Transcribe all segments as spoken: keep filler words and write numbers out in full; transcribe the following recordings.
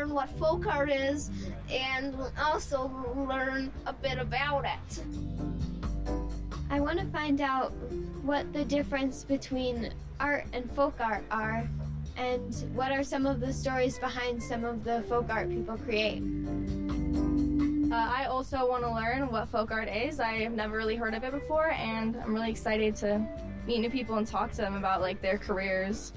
learn what folk art is and also learn a bit about it. I want to find out what the difference between art and folk art are, and what are some of the stories behind some of the folk art people create. Uh, I also want to learn what folk art is. I have never really heard of it before, and I'm really excited to meet new people and talk to them about like their careers.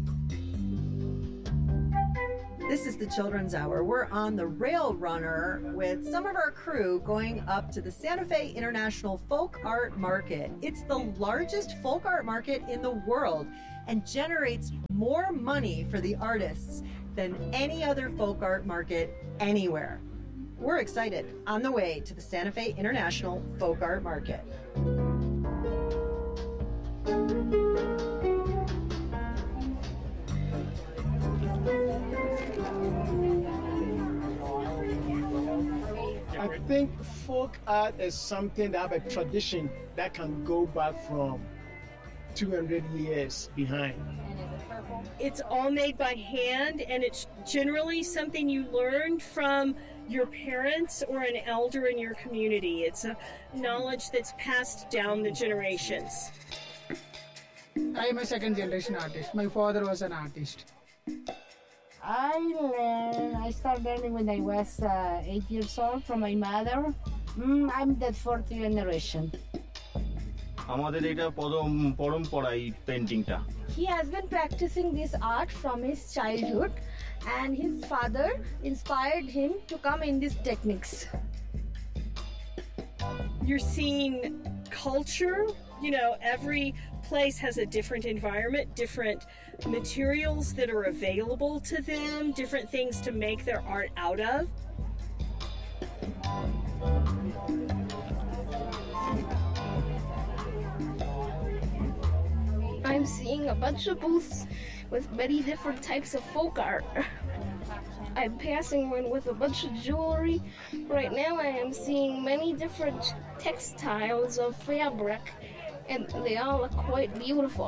This is the Children's Hour. We're on the Rail Runner with some of our crew going up to the Santa Fe International Folk Art Market. It's the largest folk art market in the world and generates more money for the artists than any other folk art market anywhere. We're excited. On the way to the Santa Fe International Folk Art Market. I think folk art is something that have a tradition that can go back from two hundred years behind. It's all made by hand, and it's generally something you learned from your parents or an elder in your community. It's a knowledge that's passed down the generations. I am a second generation artist. My father was an artist. I learned, I started learning when I was uh, eight years old from my mother. Mm, I'm the fourth generation. আমাদের এটা পরম পরম্পরা এই পেইন্টিংটা। He has been practicing this art from his childhood, and his father inspired him to come in these techniques. You're seeing culture. You know, every place has a different environment, different materials that are available to them, different things to make their art out of. I'm seeing a bunch of booths with many different types of folk art. I'm passing one with a bunch of jewelry. Right now I am seeing many different textiles of fabric, and they all look quite beautiful.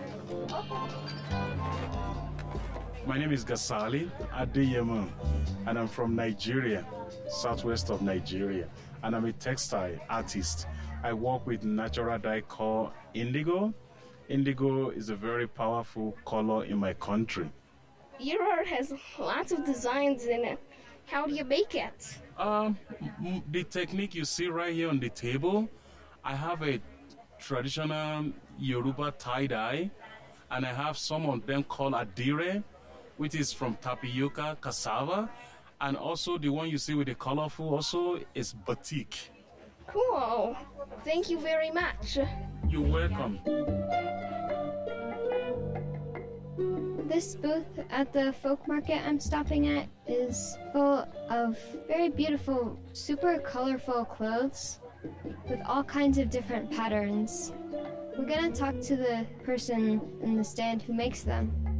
My name is Gasali Adeyemo, and I'm from Nigeria, southwest of Nigeria, and I'm a textile artist. I work with natural dye called indigo. Indigo is a very powerful color in my country. Your art has lots of designs in it. How do you make it? Um, the technique you see right here on the table, I have a traditional Yoruba tie-dye, and I have some of them called adire, which is from tapioca, cassava, and also the one you see with the colorful also is batik. Cool. Thank you very much. You're welcome. This booth at the folk market I'm stopping at is full of very beautiful, super colorful clothes with all kinds of different patterns. We're gonna talk to the person in the stand who makes them.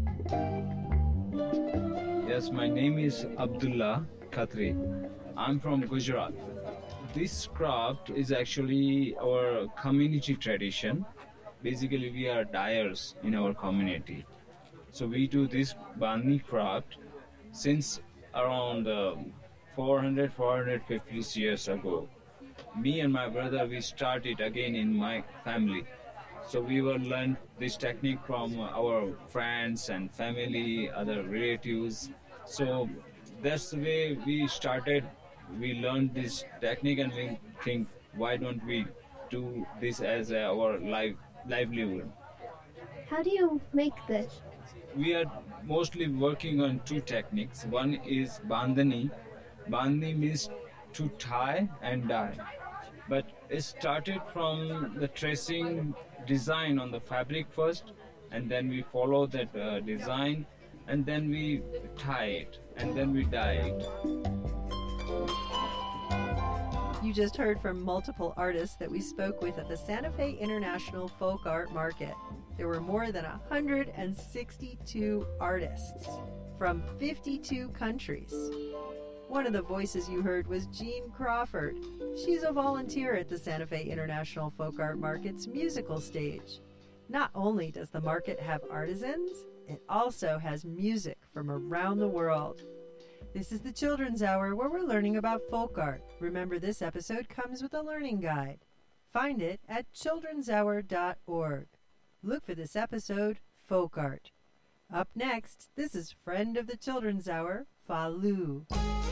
Yes, my name is Abdullah Khatri. I'm from Gujarat. This craft is actually our community tradition. Basically, we are dyers in our community. So we do this Bani craft since around uh, four hundred, four hundred fifty years ago. Me and my brother, we started again in my family. So we will learn this technique from our friends and family, other relatives. So that's the way we started. We learned this technique and we think, why don't we do this as our life, livelihood? How do you make this? We are mostly working on two techniques. One is bandhani. Bandhani means to tie and dye. But it started from the tracing design on the fabric first, and then we follow that uh, design, and then we tie it, and then we dye it. You just heard from multiple artists that we spoke with at the Santa Fe International Folk Art Market. There were more than one hundred sixty-two artists from fifty-two countries. One of the voices you heard was Jean Crawford. She's a volunteer at the Santa Fe International Folk Art Market's musical stage. Not only does the market have artisans, it also has music from around the world. This is the Children's Hour, where we're learning about folk art. Remember, this episode comes with a learning guide. Find it at children's hour dot org. Look for this episode, Folk Art. Up next, this is friend of the Children's Hour, Fa Lu.